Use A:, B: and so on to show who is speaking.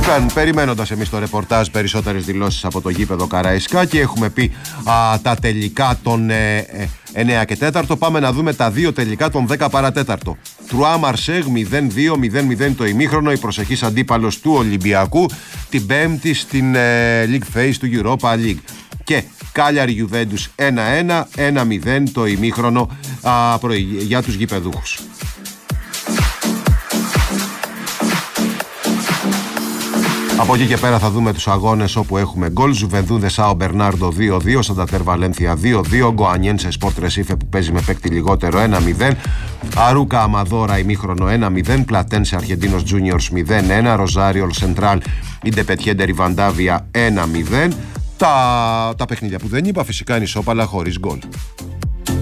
A: Περιμένοντας εμείς το ρεπορτάζ, περισσότερες δηλώσεις από το γήπεδο Καραϊσκάκη. Έχουμε πει τα τελικά των 9 και 4. Πάμε να δούμε τα δύο τελικά των 10 παρατέταρτο. Τρουά Μαρσέγ 0-2, 0-0 το ημίχρονο. Η προσεχής αντίπαλος του Ολυμπιακού την Πέμπτη στην League Phase του Europa League. Και Κάλιαρη Γιουβέντους 1-1, 1-0 το ημίχρονο για τους γηπεδούχους. Από εκεί και πέρα θα δούμε τους αγώνες όπου έχουμε γκολ. Ζουβενδούδε Σάο Μπερνάρντο 2-2, Σαντατέρ Βαλένθια 2-2, Γκοανιένσε Σπορτ Ρεσίφε που παίζει με παίκτη λιγότερο 1-0, Αρούκα Αμαδόρα ημίχρονο 1-0, Πλατένσε Αρχεντίνος Τζούνιορς 0-1, Ροζάριο Σεντράλ Ιντεπετιέντε Ριβαντάβια 1-0. Τα παιχνίδια που δεν είπα φυσικά είναι ισόπαλα χωρίς γκολ.